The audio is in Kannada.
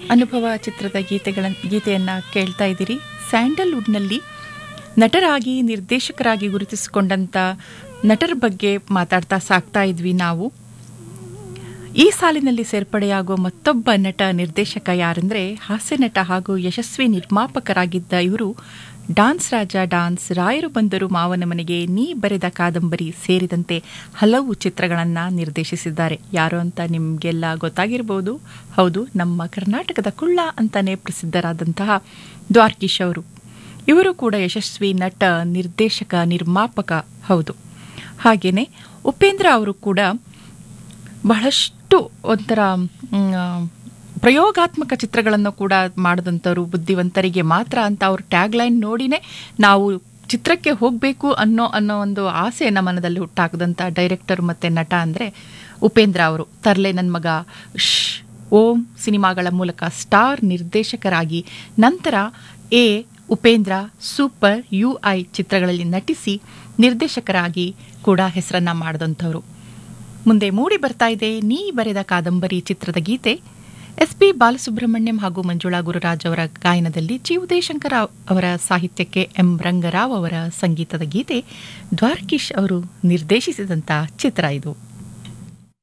ಅನುಭವ ಚಿತ್ರದ ಗೀತೆಯನ್ನು ಕೇಳ್ತಾ ಇದ್ದೀರಿ. ಸ್ಯಾಂಡಲ್ವುಡ್ನಲ್ಲಿ ನಟರಾಗಿ ನಿರ್ದೇಶಕರಾಗಿ ಗುರುತಿಸಿಕೊಂಡಂಥ ನಟರ ಬಗ್ಗೆ ಮಾತಾಡ್ತಾ ಸಾಕ್ತಾ ಇದ್ವಿ ನಾವು. ಈ ಸಾಲಿನಲ್ಲಿ ಸೇರ್ಪಡೆಯಾಗುವ ಮತ್ತೊಬ್ಬ ನಟ ನಿರ್ದೇಶಕ ಯಾರೆಂದರೆ ಹಾಸ್ಯ ನಟ ಹಾಗೂ ಯಶಸ್ವಿ ನಿರ್ಮಾಪಕರಾಗಿದ್ದ ಇವರು ಡಾನ್ಸ್ ರಾಜ ಡಾನ್ಸ್, ರಾಯರು ಬಂದರು ಮಾವನ ಮನೆಗೆ, ನೀ ಬರೆದ ಕಾದಂಬರಿ ಸೇರಿದಂತೆ ಹಲವು ಚಿತ್ರಗಳನ್ನು ನಿರ್ದೇಶಿಸಿದ್ದಾರೆ. ಯಾರು ಅಂತ ನಿಮಗೆಲ್ಲ ಗೊತ್ತಾಗಿರ್ಬೋದು. ಹೌದು, ನಮ್ಮ ಕರ್ನಾಟಕದ ಕುಳ್ಳ ಅಂತಾನೆ ಪ್ರಸಿದ್ಧರಾದಂತಹ ದ್ವಾರಕೀಶ್ ಅವರು. ಇವರು ಕೂಡ ಯಶಸ್ವಿ ನಟ, ನಿರ್ದೇಶಕ, ನಿರ್ಮಾಪಕ. ಹೌದು, ಹಾಗೇನೆ ಉಪೇಂದ್ರ ಅವರು ಕೂಡ ಬಹಳಷ್ಟು ಒಂಥರ ಪ್ರಯೋಗಾತ್ಮಕ ಚಿತ್ರಗಳನ್ನು ಕೂಡ ಮಾಡಿದಂಥವ್ರು. ಬುದ್ಧಿವಂತರಿಗೆ ಮಾತ್ರ ಅಂತ ಅವ್ರ ಟ್ಯಾಗ್ಲೈನ್ ನೋಡಿನೇ ನಾವು ಚಿತ್ರಕ್ಕೆ ಹೋಗಬೇಕು ಅನ್ನೋ ಒಂದು ಆಸೆ ನಮ್ಮ ಮನದಲ್ಲಿ ಹುಟ್ಟಾಕದಂಥ ಡೈರೆಕ್ಟರ್ ಮತ್ತು ನಟ ಅಂದರೆ ಉಪೇಂದ್ರ ಅವರು. ತರ್ಲೆ ನನ್ನ ಮಗ, ಓಂ ಸಿನಿಮಾಗಳ ಮೂಲಕ ಸ್ಟಾರ್ ನಿರ್ದೇಶಕರಾಗಿ, ನಂತರ ಉಪೇಂದ್ರ, ಸೂಪರ್, UI ಚಿತ್ರಗಳಲ್ಲಿ ನಟಿಸಿ ನಿರ್ದೇಶಕರಾಗಿ ಕೂಡ ಹೆಸರನ್ನ ಮಾಡಿದಂಥವ್ರು. ಮುಂದೆ ಮೂಡಿ ಬರ್ತಾ ಇದೆ ನೀ ಬರೆದ ಕಾದಂಬರಿ ಚಿತ್ರದ ಗೀತೆ. SP ಬಾಲಸುಬ್ರಹ್ಮಣ್ಯಂ ಹಾಗೂ ಮಂಜುಳಾ ಗುರುರಾಜ್ ಅವರ ಗಾಯನದಲ್ಲಿ ಜಿ ಉದಯಶಂಕರ್ ಅವರ ಸಾಹಿತ್ಯಕ್ಕೆ M ರಂಗರಾವ್ ಅವರ ಸಂಗೀತದ ಗೀತೆ. ದ್ವಾರಕೀಶ್ ಅವರು ನಿರ್ದೇಶಿಸಿದಂಥ ಚಿತ್ರ ಇದು.